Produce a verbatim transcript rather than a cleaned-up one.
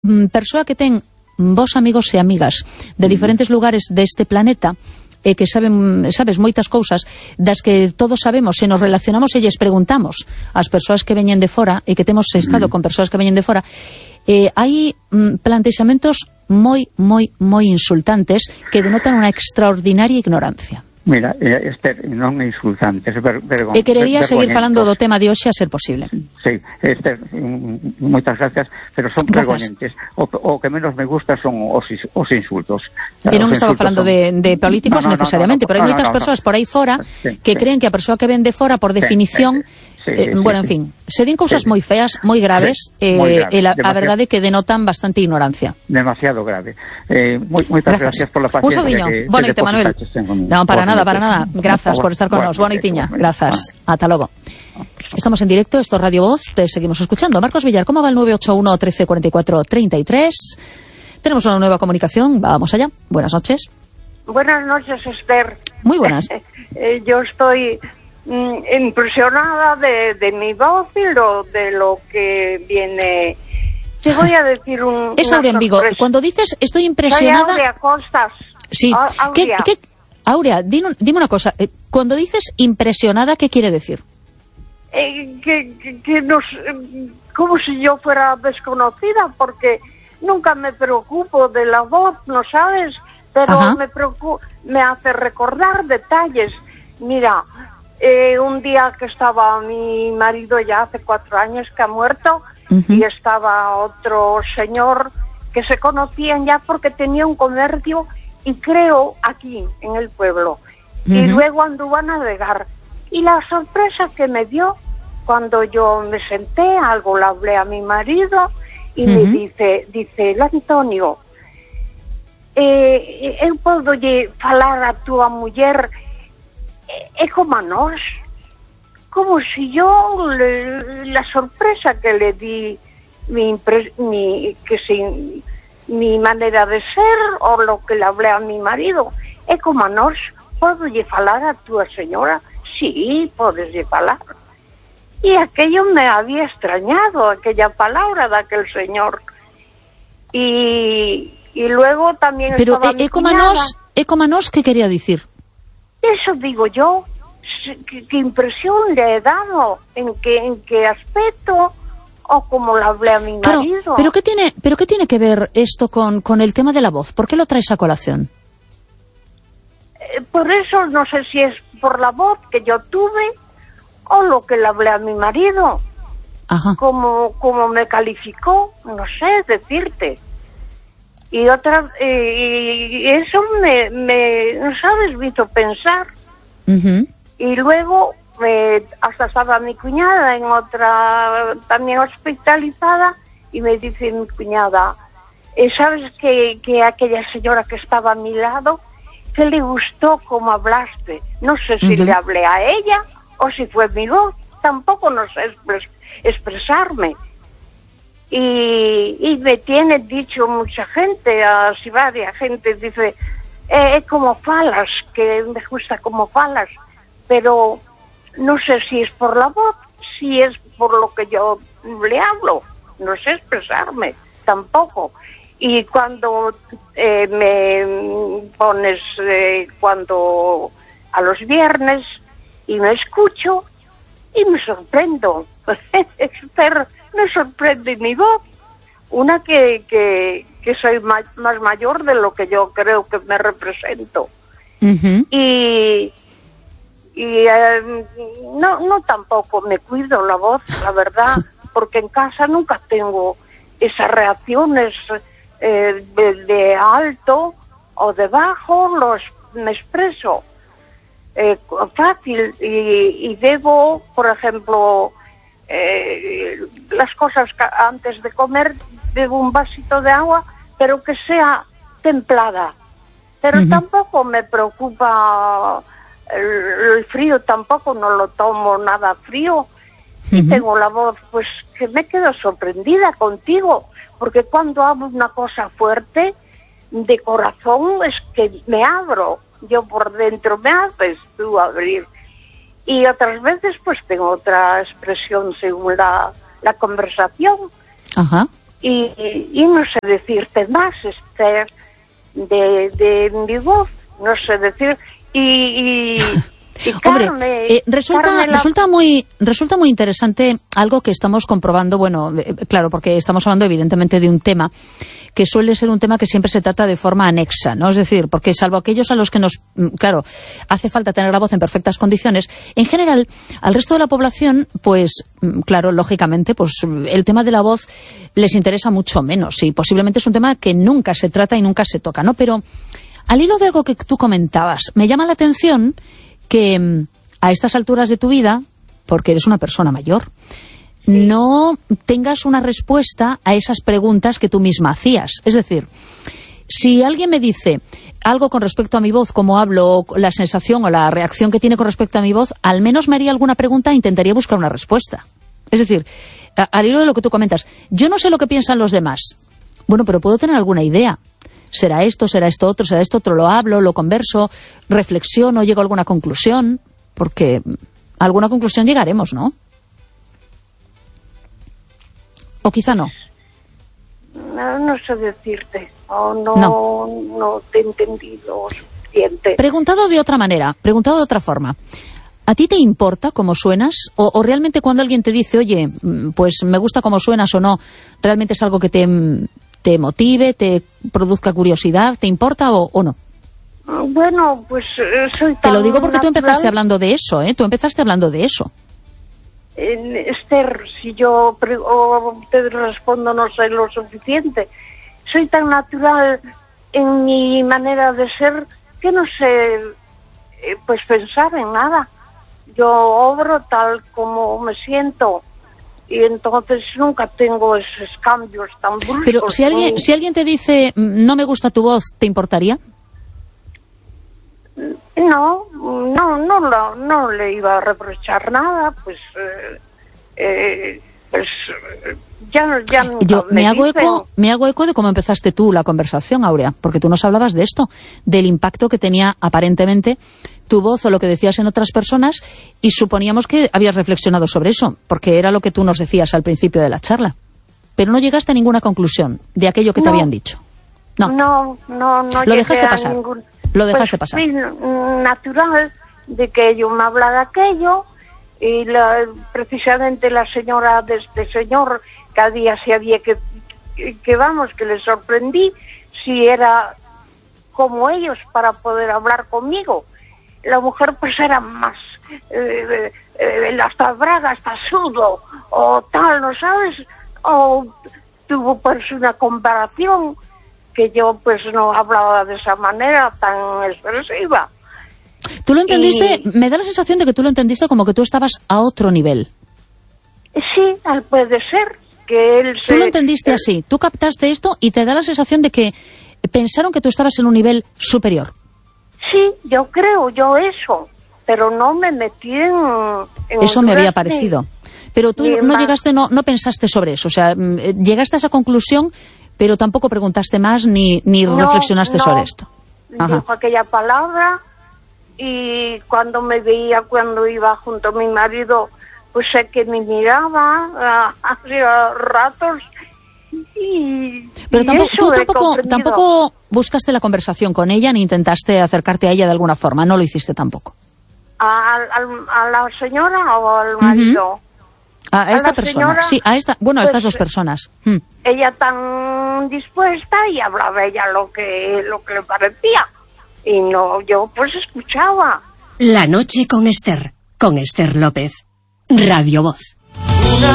persoa que ten vos amigos e amigas de diferentes lugares deste planeta e que saben, sabes, moitas cousas das que todos sabemos, se nos relacionamos e lles preguntamos ás persoas que veñen de fora e que temos estado con persoas que veñen de fora, eh, hai mm, plantexamentos moi, moi, moi insultantes que denotan unha extraordinaria ignorancia. Mira, eh, Esther, non é insultante, é ver, vergon, E querería seguir falando do tema de hoxe a ser posible. Sí, Esther, moitas gracias, pero son vergonentes. O, o que menos me gusta son os, os insultos. E non estaba falando son... de, de políticos no, no, necesariamente, no, no, no, pero hai moitas no, no, persoas no. por aí fora sí, que sí. creen que a persoa que ven de fora, por definición... Sí, sí. Sí, sí, eh, bueno, sí, en fin, se din cousas sí, moi feas, moi graves, sí, eh, moi grave, e la, a verdade que denotan bastante ignorancia. Demasiado grave. Eh, moi, moitas gracias. gracias por la paciencia. Un saudiño. Que, Boa noite, Manuel. Non, para nada, para nada. Grazas por estar con nos. Boa noitiña. Grazas. Ata logo. Estamos en directo, esto es Radio Voz, te seguimos escuchando. Marcos Villar, ¿cómo va el nueve ocho uno, trece, cuarenta y cuatro, treinta y tres? Tenemos una nueva comunicación, vamos allá. Buenas noches. Buenas noches, Esther. Muy buenas. eh, yo estoy... impresionada de, de mi voz y lo, de lo que viene. Te voy a decir un... Es Aurea en Vigo. Cuando dices estoy impresionada... Soy Aurea Costas. Sí. Aurea. ¿Qué, qué... Aurea, dime, dime una cosa. Cuando dices impresionada, ¿qué quiere decir? Eh, que, que, que nos, como si yo fuera desconocida, porque nunca me preocupo de la voz, ¿no sabes? Pero Ajá. me preocupo, me hace recordar detalles. Mira... Eh, un día que estaba mi marido, ya hace cuatro años que ha muerto, uh-huh. y estaba otro señor que se conocían ya porque tenía un comercio, y creo aquí en el pueblo, uh-huh. y luego anduvo a navegar, y la sorpresa que me dio cuando yo me senté, algo le hablé a mi marido, y uh-huh. me dice, dice, el Antonio, eh, eu podo lle falar a túa muller é como a nós, como si yo le, la sorpresa que le di mi, mi que si, mi manera de ser o lo que le hablé a mi marido é como a nós. Podo lle falar a túa señora? Sí, podes lle falar. Y aquello me había extrañado, aquella palabra de aquel señor. Y, y luego también pero estaba é, é como a nós, é como a nós, que quería dicir? Eso digo yo, ¿qué, qué impresión le he dado? ¿En qué, en qué aspecto? ¿O como le hablé a mi claro, marido? ¿pero qué tiene, pero qué tiene que ver esto con, con el tema de la voz? ¿Por qué lo traes a colación? Eh, por eso no sé si es por la voz que yo tuve o lo que le hablé a mi marido. Ajá. Como, como me calificó, no sé decirte. Y otra, eh, y eso me, me, no sabes, me hizo pensar. Uh-huh. Y luego, eh, hasta estaba mi cuñada en otra, también hospitalizada, y me dice mi cuñada, eh, ¿sabes que, que aquella señora que estaba a mi lado, que le gustó cómo hablaste? No sé si uh-huh. le hablé a ella o si fue mi voz, tampoco no sé expres- expresarme. Y, y me tiene dicho mucha gente, así varias gente, dice, es eh, como falas, que me gusta como falas, pero no sé si es por la voz, si es por lo que yo le hablo, no sé expresarme, tampoco. Y cuando eh, me pones, eh, cuando a los viernes, y me escucho, y me sorprendo, pero me sorprende mi voz, una que, que, que soy ma- más mayor de lo que yo creo que me represento. Uh-huh. Y, y eh, no, no tampoco me cuido la voz, la verdad, porque en casa nunca tengo esas reacciones eh, de, de alto o de bajo, los, me expreso eh, fácil y, y debo, por ejemplo, Eh, las cosas que antes de comer bebo un vasito de agua, pero que sea templada. Pero uh-huh. tampoco me preocupa el, el frío, tampoco no lo tomo nada frío. Uh-huh. Y tengo la voz, pues que me quedo sorprendida contigo, porque cuando hago una cosa fuerte, de corazón, es que me abro. Yo por dentro me haces tú abrir. Y otras veces pues tengo otra expresión según la, la conversación. Ajá. y, y no sé decirte más, Esther, de, de mi voz, no sé decir, y... y Y Hombre, Carmen, eh, resulta, Carmen la... resulta muy resulta muy interesante algo que estamos comprobando, bueno, eh, claro, porque estamos hablando evidentemente de un tema que suele ser un tema que siempre se trata de forma anexa, ¿no? Es decir, porque salvo aquellos a los que nos, claro, hace falta tener la voz en perfectas condiciones, en general, al resto de la población, pues, claro, lógicamente, pues el tema de la voz les interesa mucho menos y posiblemente es un tema que nunca se trata y nunca se toca, ¿no? Pero al hilo de algo que tú comentabas, me llama la atención que a estas alturas de tu vida, porque eres una persona mayor, no tengas una respuesta a esas preguntas que tú misma hacías. Es decir, si alguien me dice algo con respecto a mi voz, cómo hablo, la sensación o la reacción que tiene con respecto a mi voz, al menos me haría alguna pregunta e intentaría buscar una respuesta. Es decir, al hilo de lo que tú comentas, yo no sé lo que piensan los demás. Bueno, pero puedo tener alguna idea. Será esto, será esto otro, será esto otro, lo hablo, lo converso, reflexiono, llego a alguna conclusión, porque a alguna conclusión llegaremos, ¿no? O quizá no. No, no sé decirte, o no, no. no te he entendido suficiente. Preguntado de otra manera, preguntado de otra forma, ¿a ti te importa cómo suenas? O, o realmente cuando alguien te dice, oye, pues me gusta cómo suenas o no, realmente es algo que te... te motive, te produzca curiosidad, ¿te importa o, o no? Bueno, pues eh, soy tan Te lo digo porque natural. tú empezaste hablando de eso, ¿eh? Tú empezaste hablando de eso. Eh, Esther, si yo pre o te respondo no sé lo suficiente, soy tan natural en mi manera de ser que no sé, eh, pues pensar en nada. Yo obro tal como me siento. Y entonces nunca tengo esos cambios tan bruscos. Pero si alguien, si alguien te dice, no me gusta tu voz, ¿te importaría? No, no, no, no, no le iba a reprochar nada, pues, eh, eh, pues ya, ya nunca Yo me, me hago dicen... eco, me hago eco de cómo empezaste tú la conversación, Aurea, porque tú nos hablabas de esto, del impacto que tenía aparentemente tu voz o lo que decías en otras personas, y suponíamos que habías reflexionado sobre eso, porque era lo que tú nos decías al principio de la charla. Pero no llegaste a ninguna conclusión de aquello que no, te habían dicho. No, no, no, no lo dejaste pasar. Ningún... Lo dejaste pues, pasar. Sí, natural de que yo me habla de aquello, y la, precisamente la señora de este señor, cada día se había que, que, que vamos, que le sorprendí, si era como ellos para poder hablar conmigo. La mujer pues era más, eh, eh, hasta braga, hasta sudo, o tal, ¿no sabes? O tuvo pues una comparación que yo pues no hablaba de esa manera tan expresiva. ¿Tú lo entendiste? Y... me da la sensación de que tú lo entendiste como que tú estabas a otro nivel. Sí, puede ser que él se... Tú lo entendiste así, tú captaste esto y te da la sensación de que pensaron que tú estabas en un nivel superior. Sí, yo creo, yo eso, pero no me metí en... en eso me había parecido. Pero tú no llegaste, no, no pensaste sobre eso, o sea, llegaste a esa conclusión, pero tampoco preguntaste más ni, ni no, reflexionaste no. sobre esto. Ajá. Dijo aquella palabra y cuando me veía, cuando iba junto a mi marido, pues sé que me miraba hacía ratos. Y, pero y tampoco, tú tampoco, tampoco buscaste la conversación con ella ni intentaste acercarte a ella de alguna forma, no lo hiciste tampoco. ¿A, a, a la señora o al marido? Uh-huh. A, a esta a persona, señora, sí, a esta, bueno, a pues, estas dos personas. Hmm. Ella tan dispuesta y hablaba ella lo que, lo que le parecía. Y no, yo pues escuchaba. La noche con Esther, con Esther López. Radio Voz.